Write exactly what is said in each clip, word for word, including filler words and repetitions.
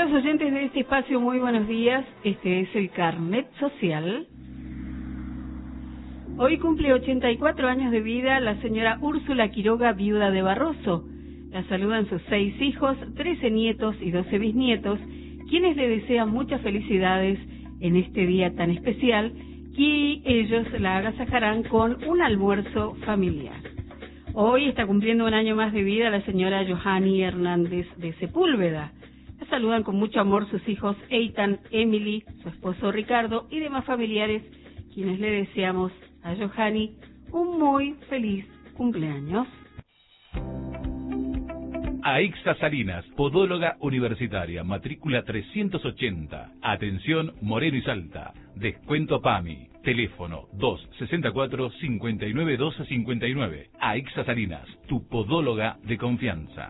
Estimados oyentes de este espacio, muy buenos días. Este es el Carnet Social. Hoy cumple ochenta y cuatro años de vida la señora Úrsula Quiroga, viuda de Barroso. La saludan sus seis hijos, trece nietos y doce bisnietos, quienes le desean muchas felicidades en este día tan especial, y ellos la agasajarán con un almuerzo familiar. Hoy está cumpliendo un año más de vida la señora Johanny Hernández de Sepúlveda. La saludan con mucho amor sus hijos Eitan, Emily, su esposo Ricardo y demás familiares, quienes le deseamos a Johanny un muy feliz cumpleaños. Aixa Salinas, podóloga universitaria, matrícula trescientos ochenta. Atención Moreno y Salta. Descuento PAMI. Teléfono dos sesenta y cuatro, cincuenta y nueve, doce cincuenta y nueve. Aixa Salinas, tu podóloga de confianza.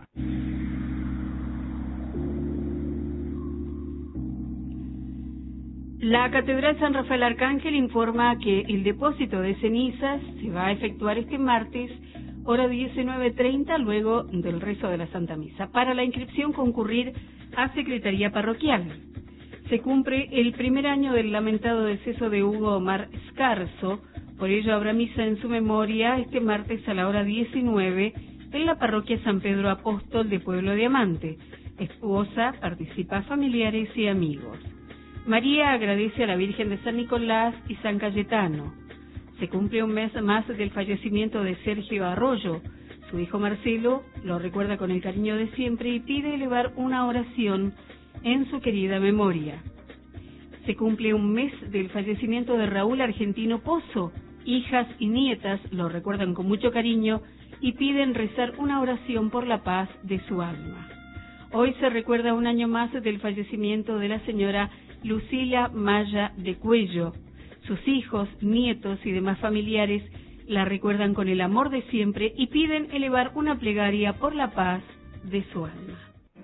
La Catedral San Rafael Arcángel informa que el depósito de cenizas se va a efectuar este martes, hora diecinueve treinta, luego del rezo de la Santa Misa. Para la inscripción concurrir a Secretaría Parroquial. Se cumple el primer año del lamentado deceso de Hugo Omar Escarzo, por ello habrá misa en su memoria este martes a la hora diecinueve en la parroquia San Pedro Apóstol de Pueblo Diamante. Esposa, participa familiares y amigos. María agradece a la Virgen de San Nicolás y San Cayetano. Se cumple un mes más del fallecimiento de Sergio Arroyo. Su hijo Marcelo lo recuerda con el cariño de siempre y pide elevar una oración en su querida memoria. Se cumple un mes del fallecimiento de Raúl Argentino Pozo. Hijas y nietas lo recuerdan con mucho cariño y piden rezar una oración por la paz de su alma. Hoy se recuerda un año más del fallecimiento de la señora Lucila Maya de Cuello. Sus hijos, nietos y demás familiares la recuerdan con el amor de siempre y piden elevar una plegaria por la paz de su alma.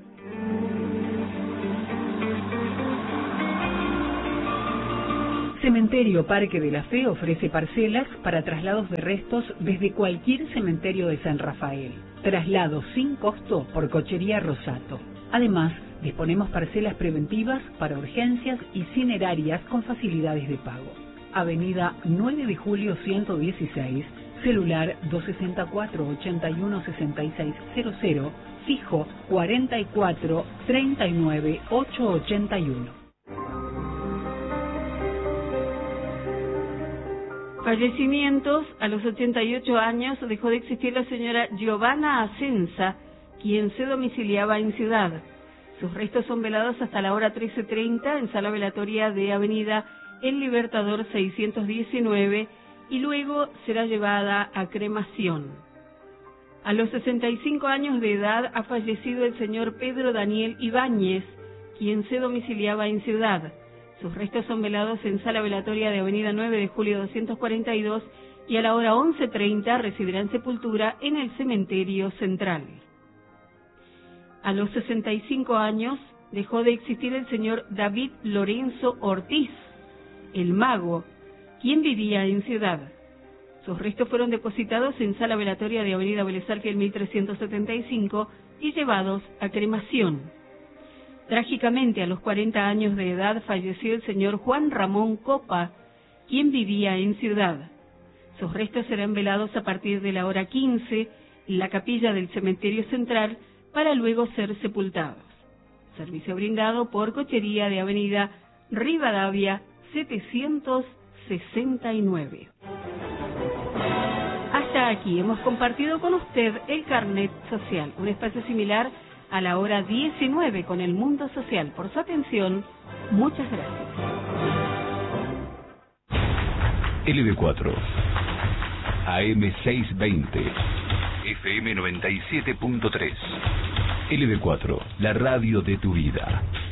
Cementerio Parque de la Fe ofrece parcelas para traslados de restos desde cualquier cementerio de San Rafael. Traslado sin costo por Cochería Rosato. Además, disponemos parcelas preventivas para urgencias y cinerarias con facilidades de pago. Avenida nueve de julio ciento dieciséis, celular dos sesenta y cuatro, ochenta y uno, sesenta y seis cero cero, fijo cuarenta y cuatro, treinta y nueve, ochocientos ochenta y uno. Fallecimientos. A los ochenta y ocho años dejó de existir la señora Giovanna Asenza, quien se domiciliaba en Ciudad. Sus restos son velados hasta la hora trece treinta en sala velatoria de Avenida El Libertador seiscientos diecinueve y luego será llevada a cremación. A los sesenta y cinco años de edad ha fallecido el señor Pedro Daniel Ibáñez, quien se domiciliaba en Ciudad. Sus restos son velados en sala velatoria de Avenida nueve de julio doscientos cuarenta y dos y a la hora once treinta recibirán sepultura en el cementerio central. A los sesenta y cinco años dejó de existir el señor David Lorenzo Ortiz, el mago, quien vivía en Ciudad. Sus restos fueron depositados en sala velatoria de Avenida Vélez Arfiel mil trescientos setenta y cinco y llevados a cremación. Trágicamente, a los cuarenta años de edad falleció el señor Juan Ramón Copa, quien vivía en Ciudad. Sus restos serán velados a partir de la hora quince en la capilla del cementerio central para luego ser sepultados. Servicio brindado por Cochería de Avenida Rivadavia setecientos sesenta y nueve. Hasta aquí hemos compartido con usted el Carnet Social, un espacio similar a la hora diecinueve con el mundo social. Por su atención, muchas gracias. L B cuatro, A M seiscientos veinte, F M noventa y siete punto tres. L B cuatro, la radio de tu vida.